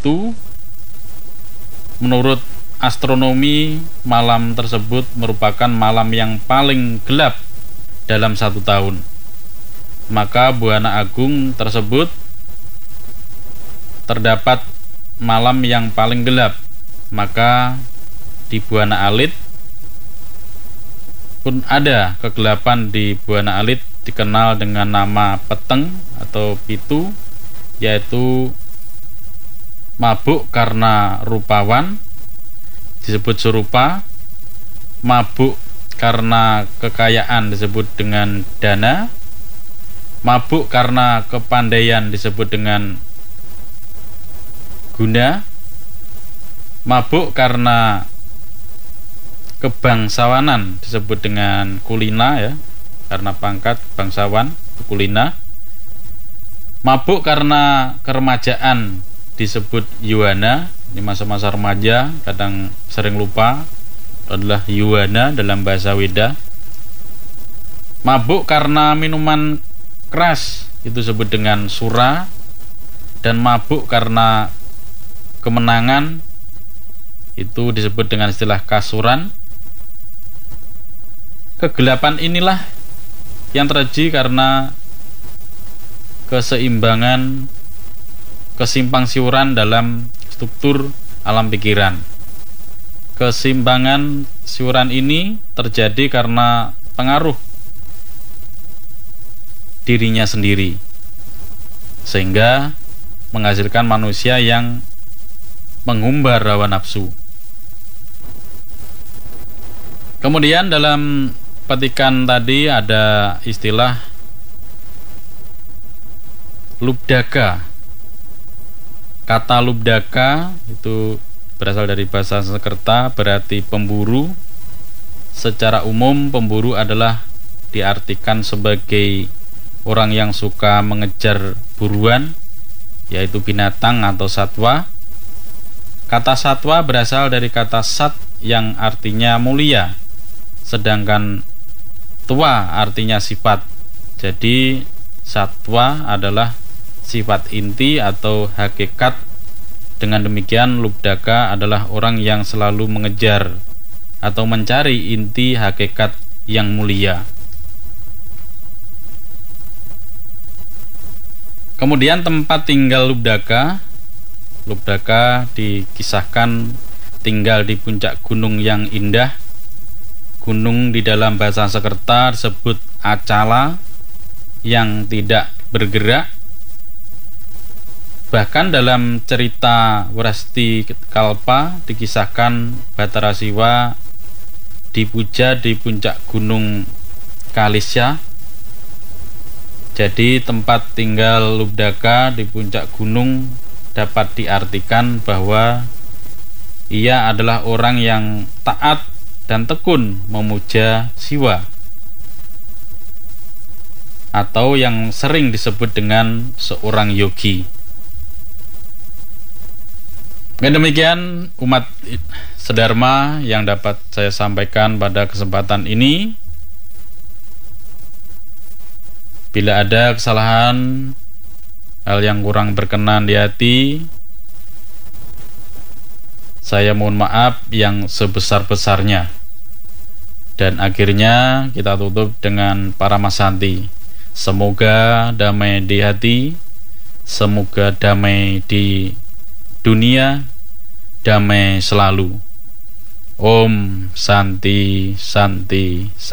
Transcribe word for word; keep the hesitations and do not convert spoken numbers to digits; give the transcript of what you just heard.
itu menurut astronomi malam tersebut merupakan malam yang paling gelap dalam satu tahun. Maka buana agung tersebut terdapat malam yang paling gelap. Maka di buana alit pun ada kegelapan. Di buana alit dikenal dengan nama peteng atau pitu, yaitu mabuk karena rupawan disebut surupa, mabuk karena kekayaan disebut dengan dana, mabuk karena kepandaian disebut dengan guna, mabuk karena kebangsawanan disebut dengan kulina, ya, karena pangkat bangsawan kulina, mabuk karena keremajaan disebut yuwana. Ini masa-masa remaja kadang sering lupa adalah yuwana dalam bahasa Weda. Mabuk karena minuman keras itu disebut dengan sura, dan mabuk karena kemenangan itu disebut dengan istilah kasuran. Kegelapan inilah yang terjadi karena keseimbangan, kesimpang siuran dalam struktur alam pikiran. Keseimbangan siuran ini terjadi karena pengaruh dirinya sendiri, sehingga menghasilkan manusia yang mengumbar hawa nafsu. Kemudian dalam petikan tadi ada istilah lubdaka. Kata lubdaka itu berasal dari bahasa Sanskerta, berarti pemburu. Secara umum pemburu adalah diartikan sebagai orang yang suka mengejar buruan, yaitu binatang atau satwa. Kata satwa berasal dari kata sat yang artinya mulia, sedangkan tua artinya sifat. Jadi satwa adalah sifat inti atau hakikat. Dengan demikian lubdaka adalah orang yang selalu mengejar atau mencari inti hakikat yang mulia. Kemudian tempat tinggal lubdaka. Lubdaka dikisahkan tinggal di puncak gunung yang indah. Gunung di dalam bahasa Sanskerta disebut acala, yang tidak bergerak. Bahkan dalam cerita Wrasti Kalpa dikisahkan Batara Siwa dipuja di puncak gunung Kalisya. Jadi tempat tinggal lubdaka di puncak gunung dapat diartikan bahwa ia adalah orang yang taat dan tekun memuja Siwa, atau yang sering disebut dengan seorang yogi. Dan demikian umat sedharma yang dapat saya sampaikan pada kesempatan ini. Bila ada kesalahan, hal yang kurang berkenan di hati, saya mohon maaf yang sebesar-besarnya. Dan akhirnya kita tutup dengan Paramasanti. Semoga damai di hati, semoga damai di dunia, damai selalu. Om Santi Santi Santi.